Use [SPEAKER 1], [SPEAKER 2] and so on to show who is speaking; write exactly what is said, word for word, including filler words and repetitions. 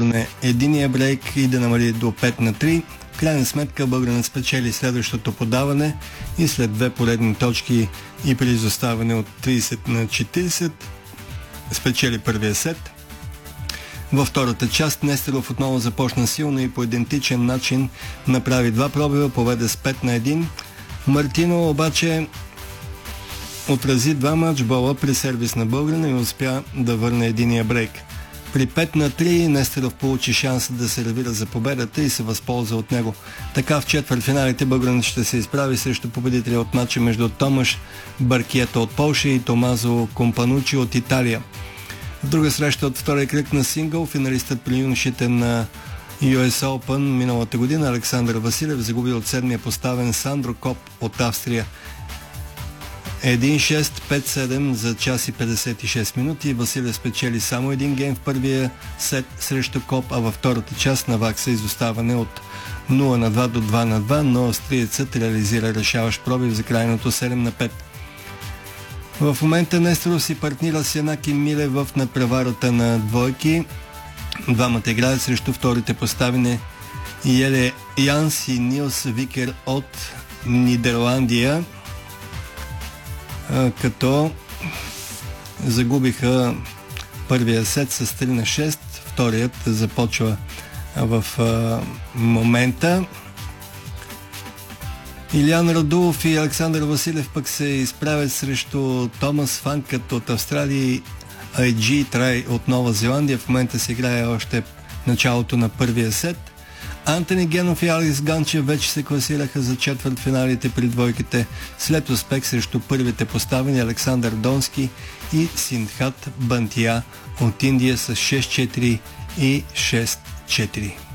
[SPEAKER 1] върне единия брейк и да намали до пет на три. В крайна сметка българинът спечели следващото подаване и след две поредни точки и при изоставане от трийсет на четирийсет спечели първия сет. Във втората част Нестеров отново започна силно и по идентичен начин направи два пробива, поведе с пет на един. Мартинов обаче отрази два матчбола при сервис на българина и успя да върне единия брейк. При пет на три Нестеров получи шанса да се сервира за победата и се възползва от него. Така в четвъртфиналите българинът ще се изправи срещу победителя от матча между Томаш Баркието от Полша и Томазо Компанучи от Италия. В друга среща от втория кръг на сингъл, финалистът при юношите на Ю Ес Open миналата година Александър Василев загуби от седмия поставен Сандро Коп от Австрия. един шест пет седем за час и петдесет и шест минути. Василев спечели само един гейм в първия сет срещу Коп, а във втората част навакса изоставане от нула на два до два на два, но австриецът реализира решаващ пробив за крайното седем на пет. В момента Нестеров си партнира с Янаки Милев в надпреварата на двойки. Двамата играят срещу вторите поставени Еле Янс и Нилс Викер от Нидерландия, като загубиха първия сет с три на шест. Вторият започва в момента. Илиян Радулов и Александър Василев пък се изправят срещу Томас Фанкът от Австралия и Ай Джи Трай от Нова Зеландия. В момента се играе още началото на първия сет. Антони Генов и Алекс Ганчев вече се класираха за четвъртфиналите при двойките след успех срещу първите поставени Александър Донски и Синдхат Бантия от Индия с шест четири и шест четири.